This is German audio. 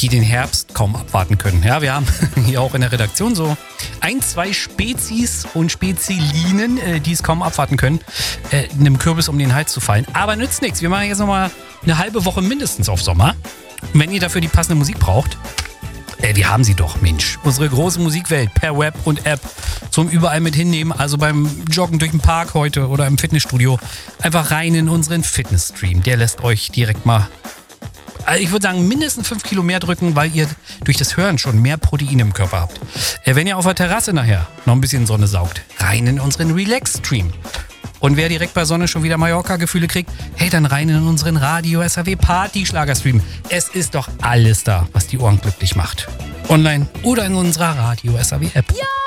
die den Herbst kaum abwarten können. Ja, wir haben hier auch in der Redaktion so 2 Spezies und Spezilinen, die es kaum abwarten können, einem Kürbis um den Hals zu fallen. Aber nützt nichts. Wir machen jetzt nochmal eine halbe Woche mindestens auf Sommer. Und wenn ihr dafür die passende Musik braucht, wir haben sie doch, Mensch. Unsere große Musikwelt per Web und App zum überall mit hinnehmen. Also beim Joggen durch den Park heute oder im Fitnessstudio. Einfach rein in unseren Fitnessstream. Der lässt euch direkt mal, ich würde sagen, mindestens 5 Kilo mehr drücken, weil ihr durch das Hören schon mehr Protein im Körper habt. Wenn ihr auf der Terrasse nachher noch ein bisschen Sonne saugt, rein in unseren Relax-Stream. Und wer direkt bei Sonne schon wieder Mallorca-Gefühle kriegt, hey, dann rein in unseren Radio-SAW-Party-Schlager-Stream. Es ist doch alles da, was die Ohren glücklich macht. Online oder in unserer Radio-SAW-App. Ja!